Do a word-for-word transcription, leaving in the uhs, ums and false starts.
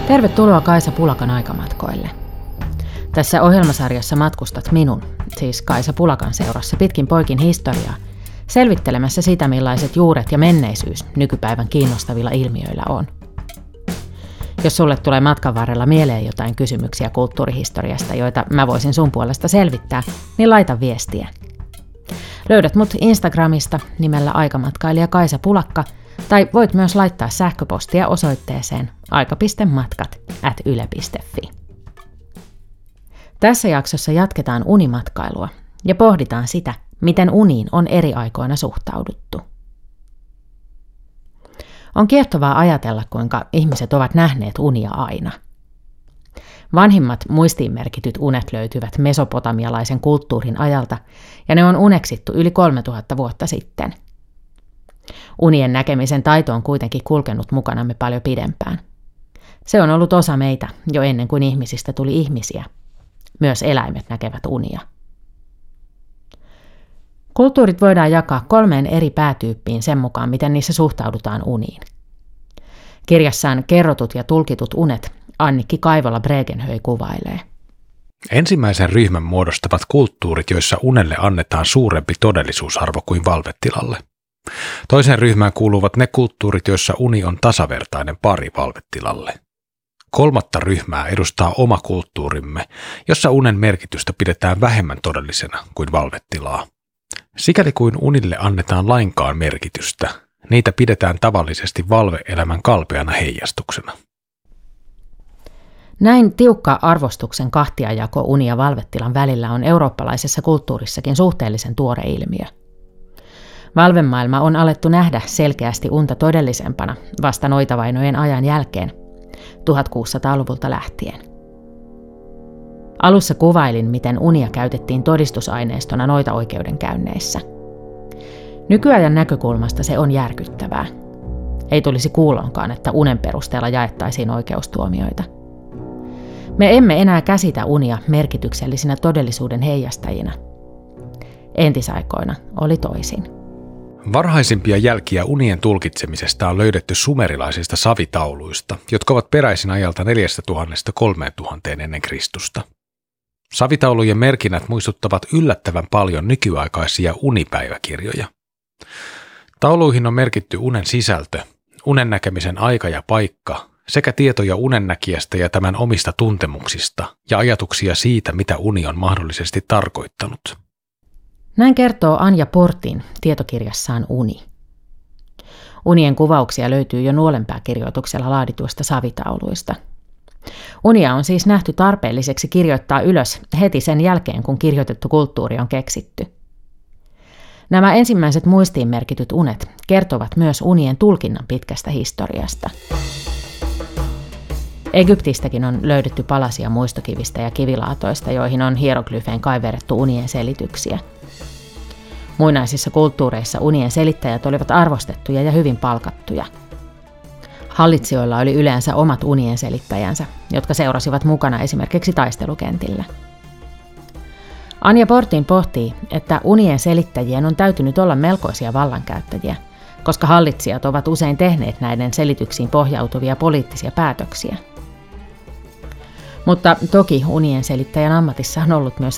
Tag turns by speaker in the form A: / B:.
A: Tervetuloa Kaisa Pulakan aikamatkoille. Tässä ohjelmasarjassa matkustat minun, siis Kaisa Pulakan seurassa pitkin poikin historiaa, selvittelemässä sitä, millaiset juuret ja menneisyys nykypäivän kiinnostavilla ilmiöillä on. Jos sulle tulee matkan varrella mieleen jotain kysymyksiä kulttuurihistoriasta, joita mä voisin sun puolesta selvittää, niin laita viestiä. Löydät mut Instagramista nimellä aikamatkailija Kaisa Pulakka, tai voit myös laittaa sähköpostia osoitteeseen aika.matkat at yle piste fi. Tässä jaksossa jatketaan unimatkailua ja pohditaan sitä, miten uniin on eri aikoina suhtauduttu. On kiehtovaa ajatella, kuinka ihmiset ovat nähneet unia aina. Vanhimmat muistiinmerkityt unet löytyvät mesopotamialaisen kulttuurin ajalta, ja ne on uneksittu yli kolmetuhatta vuotta sitten. Unien näkemisen taito on kuitenkin kulkenut mukanamme paljon pidempään. Se on ollut osa meitä jo ennen kuin ihmisistä tuli ihmisiä. Myös eläimet näkevät unia. Kulttuurit voidaan jakaa kolmeen eri päätyyppiin sen mukaan, miten niissä suhtaudutaan uniin. Kirjassaan Kerrotut ja tulkitut unet Annikki Kaivola-Bregenhöj kuvailee.
B: Ensimmäisen ryhmän muodostavat kulttuurit, joissa unelle annetaan suurempi todellisuusarvo kuin valvetilalle. Toiseen ryhmään kuuluvat ne kulttuurit, joissa uni on tasavertainen pari valvetilalle. Kolmatta ryhmää edustaa oma kulttuurimme, jossa unen merkitystä pidetään vähemmän todellisena kuin valvetilaa. Sikäli kuin unille annetaan lainkaan merkitystä, niitä pidetään tavallisesti valveelämän kalpeana heijastuksena.
A: Näin tiukka arvostuksen kahtiajako uni- ja valvetilan välillä on eurooppalaisessa kulttuurissakin suhteellisen tuore ilmiö. Valvemaailma on alettu nähdä selkeästi unta todellisempana vasta noitavainojen ajan jälkeen, tuhatkuusisataaluvulta lähtien. Alussa kuvailin, miten unia käytettiin todistusaineistona noitaoikeudenkäynneissä. Nykyajan näkökulmasta se on järkyttävää. Ei tulisi kuuloonkaan, että unen perusteella jaettaisiin oikeustuomioita. Me emme enää käsitä unia merkityksellisinä todellisuuden heijastajina. Entisaikoina oli toisin.
B: Varhaisimpia jälkiä unien tulkitsemisesta on löydetty sumerilaisista savitauluista, jotka ovat peräisin ajalta neljätuhatta kolmetuhatta ennen Kristusta. Savitaulujen merkinnät muistuttavat yllättävän paljon nykyaikaisia unipäiväkirjoja. Tauluihin on merkitty unen sisältö, unen näkemisen aika ja paikka, sekä tietoja unennäkijästä ja tämän omista tuntemuksista ja ajatuksia siitä, mitä uni on mahdollisesti tarkoittanut.
A: Näin kertoo Anja Portin tietokirjassaan Uni. Unien kuvauksia löytyy jo nuolenpääkirjoituksella laadituista savitauluista. Unia on siis nähty tarpeelliseksi kirjoittaa ylös heti sen jälkeen, kun kirjoitettu kulttuuri on keksitty. Nämä ensimmäiset muistiinmerkityt unet kertovat myös unien tulkinnan pitkästä historiasta. Egyptistäkin on löydetty palasia muistokivistä ja kivilaatoista, joihin on hieroglyfein kaiverrettu unien selityksiä. Muinaisissa kulttuureissa unien selittäjät olivat arvostettuja ja hyvin palkattuja. Hallitsijoilla oli yleensä omat unien selittäjänsä, jotka seurasivat mukana esimerkiksi taistelukentillä. Anja Portin pohtii, että unien selittäjien on täytynyt olla melkoisia vallankäyttäjiä, koska hallitsijat ovat usein tehneet näiden selityksiin pohjautuvia poliittisia päätöksiä. Mutta toki unien selittäjän ammatissa on ollut myös